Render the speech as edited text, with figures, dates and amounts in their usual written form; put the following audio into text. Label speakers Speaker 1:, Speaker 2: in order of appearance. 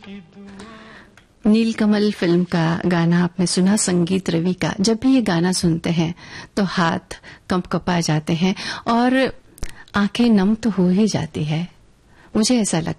Speaker 1: नीलकमल film का गाना आपने सुना, संगीत रवि का। जब भी ये गाना सुनते हैं तो हाथ कंपकपा जाते हैं और आंखें नम तो हो ही जाती है, मुझे ऐसा लगता है।